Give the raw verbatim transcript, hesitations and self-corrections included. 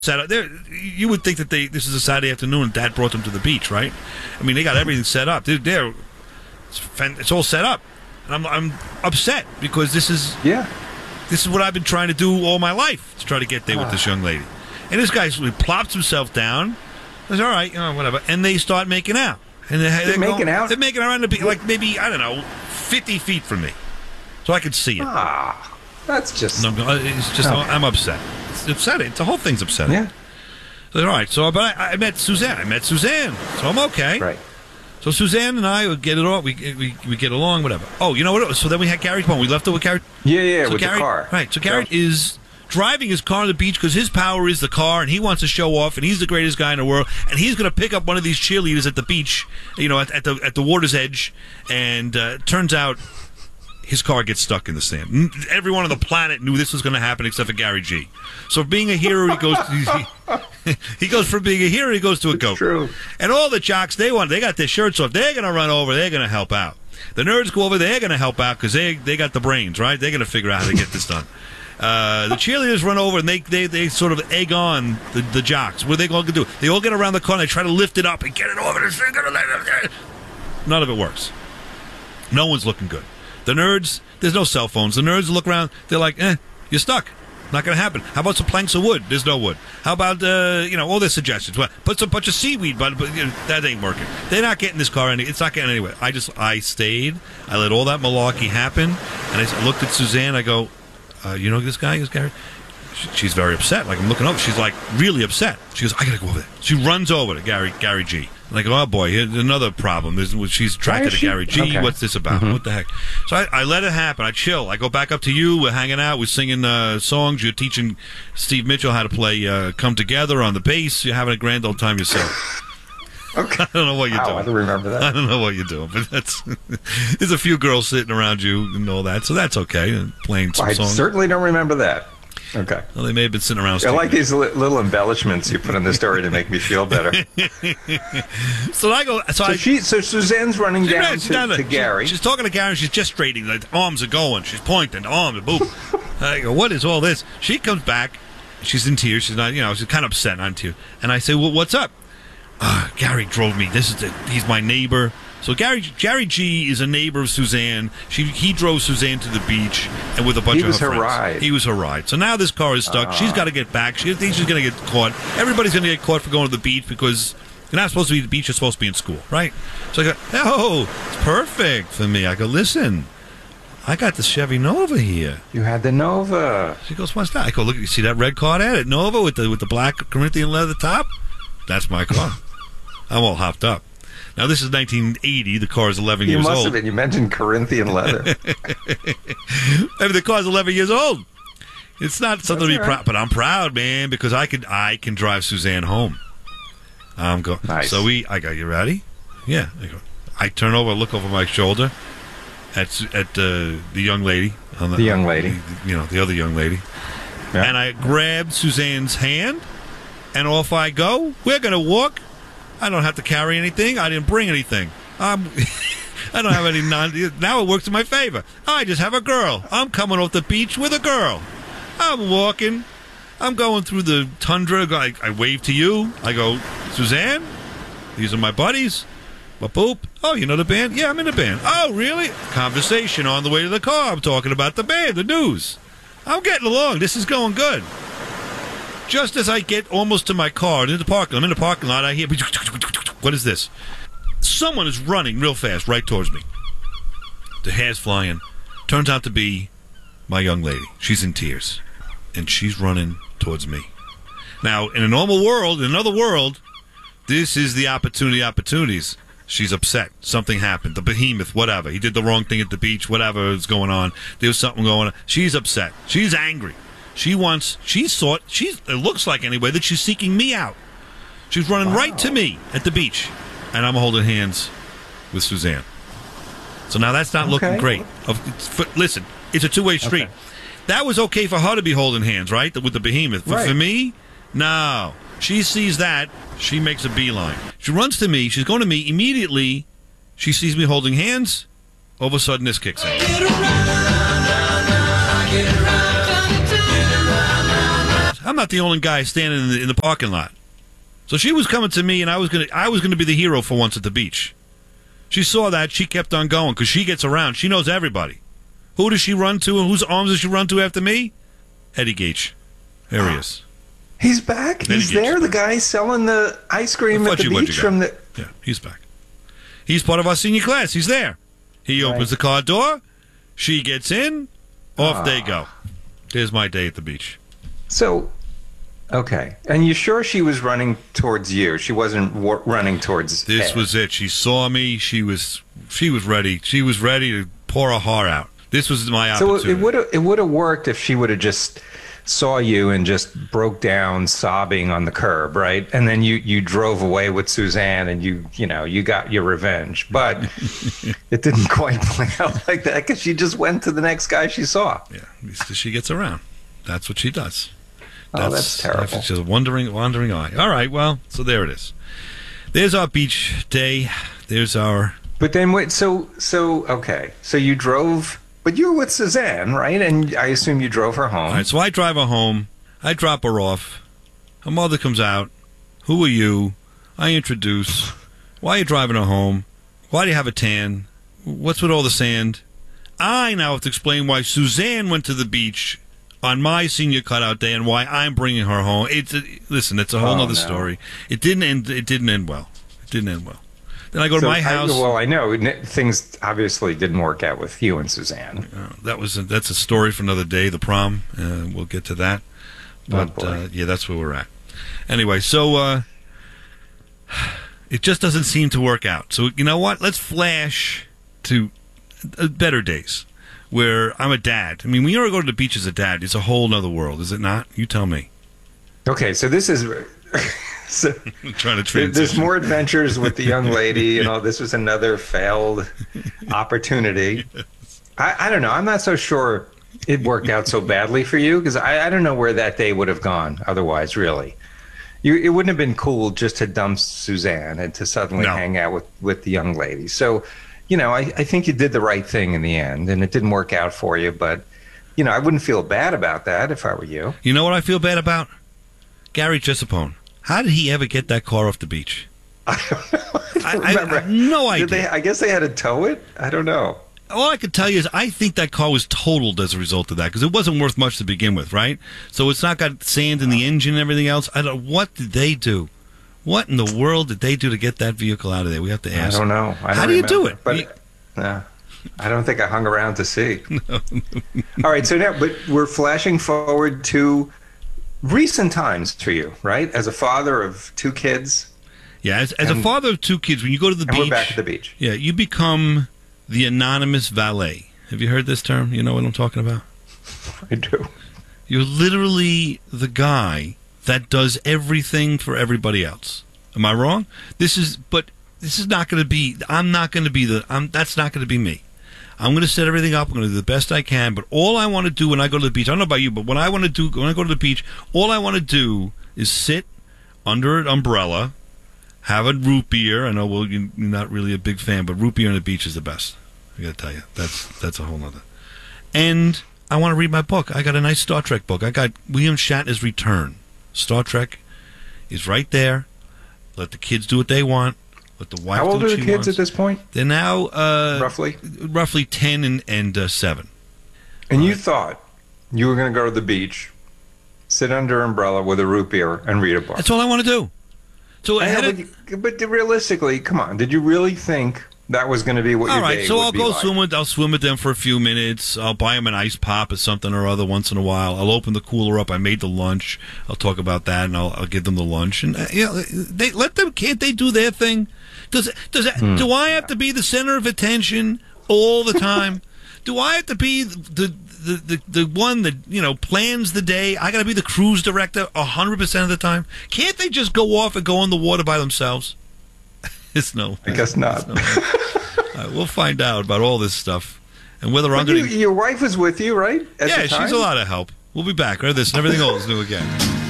Set up there. You would think that they this is a Saturday afternoon and Dad brought them to the beach, right? I mean, they got everything set up. They're, they're it's, it's all set up, and I'm I'm upset because this is yeah this is what I've been trying to do all my life to try to get there with this young lady. And this guy he plops himself down. Says, all right, you know, whatever, and they start making out. And they're, they're, they're making going, out. They're making out on the beach, like maybe I don't know, fifty feet from me, so I could see it. Ah, that's just. No, it's just okay. I'm upset. It's upsetting. The whole thing's upsetting. Yeah. So, all right. So, but I, I met Suzanne. I met Suzanne. So I'm okay. Right. So Suzanne and I would get it all. We, we we get along. Whatever. Oh, you know what? So then we had Gary's phone. We left it with Gary. Yeah, yeah, so with Gary, the car. Right. So Gary so. is driving his car to the beach because his power is the car, and he wants to show off, and he's the greatest guy in the world, and he's going to pick up one of these cheerleaders at the beach, you know, at, at the at the water's edge, and uh, turns out. His car gets stuck in the sand. Everyone on the planet knew this was going to happen except for Gary G. So being a hero, he goes. He, he goes from being a hero, he goes to a goat. True. And all the jocks, they want. They got their shirts off. They're going to run over. They're going to help out. The nerds go over. They're going to help out because they they got the brains, right? They're going to figure out how to get this done. Uh, the cheerleaders run over and they, they, they sort of egg on the, the jocks. What are they going to do? They all get around the car and they try to lift it up and get it over. None of it works. No one's looking good. The nerds, there's no cell phones. The nerds look around, they're like, eh, you're stuck. Not going to happen. How about some planks of wood? There's no wood. How about, uh, you know, all their suggestions? Well, put some bunch of seaweed, but, but you know, that ain't working. They're not getting this car any. It's not getting anywhere. I just, I stayed. I let all that malarkey happen. And I looked at Suzanne. I go, uh, you know this guy? This Gary? She's very upset. Like, I'm looking over. She's like really upset. She goes, I got to go over there. She runs over to Gary, Gary G. Like, oh, boy, here's another problem. There's, she's attracted to she? Gary G. Okay. What's this about? Mm-hmm. What the heck? So I, I let it happen. I chill. I go back up to you. We're hanging out. We're singing uh, songs. You're teaching Steve Mitchell how to play uh, Come Together on the bass. You're having a grand old time yourself. Okay. I don't know what you're wow, doing. I don't remember that. I don't know what you're doing, but that's there's a few girls sitting around you and all that, so that's okay. And playing some I songs. certainly don't remember that. Okay. Well, they may have been sitting around. I like these li- little embellishments you put in the story to make me feel better. so I go. So, so I, she, so Suzanne's running she, down she's to, down to she, Gary. She's talking to Gary. She's gesturing. Like arms are going. She's pointing. Arms, boop. I go. What is all this? She comes back. She's in tears. She's not. You know. She's kind of upset. I'm tears. And I say, well, what's up? Uh, Gary drove me. This is the, he's my neighbor. So Gary Gary G is a neighbor of Suzanne. She he drove Suzanne to the beach and with a bunch he of was her, her friends. ride. He was her ride. So now this car is stuck. Uh. She's got to get back. She thinks she's going to get caught. Everybody's going to get caught for going to the beach because you're not supposed to be at the beach. You're supposed to be in school, right? So I go, oh, it's perfect for me. I go, listen, I got the Chevy Nova here. You had the Nova. She goes, what's that? I go, look, you see that red car there, that Nova with the with the black Corinthian leather top? That's my car. I'm all hopped up. Now, this is nineteen eighty. The car is eleven you years must old. Have been. You mentioned Corinthian leather. I mean, the car is eleven years old. It's not something That's to be right. proud, but I'm proud, man, because I can I can drive Suzanne home. I'm going. Nice. So we, I got you ready? Yeah. I, go, I turn over, look over my shoulder at at uh, the young lady. On the, the young lady. On, you know, the other young lady. Yeah. And I grabbed Suzanne's hand, and off I go. We're going to walk. I don't have to carry anything. I didn't bring anything. Um, I don't have any non. Now it works in my favor. I just have a girl. I'm coming off the beach with a girl. I'm walking. I'm going through the tundra. I, I wave to you. I go, Suzanne, these are my buddies. But boop. Oh, you know the band? Yeah, I'm in the band. Oh, really? Conversation on the way to the car. I'm talking about the band, the news. I'm getting along. This is going good. Just as I get almost to my car, in the parking, I'm in the parking lot, I hear, what is this? Someone is running real fast right towards me. The hair's flying. Turns out to be my young lady. She's in tears. And she's running towards me. Now, in a normal world, in another world, this is the opportunity opportunities. She's upset. Something happened. The behemoth, whatever. He did the wrong thing at the beach, whatever is going on. There's something going on. She's upset. She's angry. She wants, she's thought, she's, it looks like anyway, that she's seeking me out. She's running wow. right to me at the beach. And I'm holding hands with Suzanne. So now that's not okay. looking great. Listen, it's a two-way street. Okay. That was okay for her to be holding hands, right? With the behemoth. But right. for me, no. She sees that. She makes a beeline. She runs to me. She's going to me. Immediately, she sees me holding hands. All of a sudden, this kicks in. Get around, get around. I'm not the only guy standing in the, in the parking lot. So she was coming to me, and I was gonna I was gonna be the hero for once at the beach. She saw that. She kept on going because she gets around. She knows everybody. Who does she run to, and whose arms does she run to after me? Eddie Gage. There he is. He's back. Eddie He's Gage there. is The back. guy selling the ice cream at the Fudgy-wudgy beach guy. from the. Yeah, he's back. He's part of our senior class. He's there. He Right. opens the car door. She gets in. Off Ah. they go. There's my day at the beach. So, okay, and you sure she was running towards you? She wasn't wa- running towards. This Ed. was it. She saw me. She was she was ready. She was ready to pour her heart out. This was my So opportunity. it would have it would have worked if she would have just saw you and just broke down sobbing on the curb, right? And then you you drove away with Suzanne and you you know you got your revenge, but it didn't quite play out like that because she just went to the next guy she saw. Yeah, at least she gets around. That's what she does. Oh, that's terrible. It's just a wandering, wandering eye. All right, well, so there it is. There's our beach day. There's our. But then wait, so so okay, so you drove, but you were with Suzanne, right? And I assume you drove her home. All right, so I drive her home. I drop her off. Her mother comes out. Who are you? I introduce. Why are you driving her home? Why do you have a tan? What's with all the sand? I now have to explain why Suzanne went to the beach on my senior cutout day and why I'm bringing her home. It's a, listen, it's a whole Oh, other no. story. It didn't end. It didn't end well. It didn't end well. Then I go to So my I- house. well, I know n- things obviously didn't work out with you and Suzanne. Uh, that was a, that's a story for another day. The prom. Uh, we'll get to that. But boy. uh, yeah, that's where we're at. Anyway, so uh, it just doesn't seem to work out. So you know what? Let's flash to uh, better days where I'm a dad. I mean, when you ever go to the beach as a dad, it's a whole other world, is it not? You tell me. Okay, so this is. So, I'm trying to there- transition. there's more adventures with the young lady, and all. This was another failed opportunity. I, I don't know. I'm not so sure it worked out so badly for you because I, I don't know where that day would have gone otherwise. Really, you it wouldn't have been cool just to dump Suzanne and to suddenly No. hang out with with the young lady. So, you know, I, I think you did the right thing in the end, and it didn't work out for you. But you know, I wouldn't feel bad about that if I were you. You know what I feel bad about? Gary Gisapone. How did he ever get that car off the beach? I don't know. I, don't I- I- remember. I have no idea. Did they, I guess they had to tow it. I don't know. All I can tell you is I think that car was totaled as a result of that because it wasn't worth much to begin with, right? So it's not got sand in the engine and everything else. I don't. What did they do? What in the world did they do to get that vehicle out of there? We have to I ask. don't know. I How don't do you do remember. it? But You- uh, I don't think I hung around to see. All right. So now, but we're flashing forward to recent times for you, right? As a father of two kids, Yeah, as, as a And- father of two kids, when you go to the and beach, we're back at the beach. yeah, you become the anonymous valet. Have you heard this term? You know what I'm talking about? I do. You're literally the guy that does everything for everybody else. Am I wrong? This is, but this is not going to be. I'm not going to be the. I'm. That's not going to be me. I'm going to set everything up. I'm going to do the best I can. But all I want to do when I go to the beach, I don't know about you, but when I want to do, when I go to the beach, all I want to do is sit under an umbrella, have a root beer. I know, well, you're not really a big fan, but root beer on the beach is the best. I got to tell you, that's that's a whole nother. And I want to read my book. I got a nice Star Trek book. I got William Shatner's Return. Star Trek is right there. Let the kids do what they want. Let the wife How do old what are she the kids wants. at this point, They're now uh, roughly? roughly ten and and uh, seven. And you thought you were going to go to the beach, sit under an umbrella with a root beer, and read a book. That's all I want to do. So I ahead know, of, but, you- but realistically, come on. Did you really think that was going to be what all your right, day so would I'll be go like? swim with I'll swim with them for a few minutes. I'll buy them an ice pop or something or other once in a while. I'll open the cooler up. I made the lunch. I'll talk about that and I'll, I'll give them the lunch. And uh, you know, they let them. Can't they do their thing? Does does that, Hmm. do I have to be the center of attention all the time? Do I have to be the the, the the one that you know plans the day? I got to be the cruise director a hundred percent of the time. Can't they just go off and go in the water by themselves? It's no. I guess not. No. All right, we'll find out about all this stuff and whether I'm But going you, to. your wife was with you, right? At Yeah, the time? she's a lot of help. We'll be back. Right, this and everything else new again.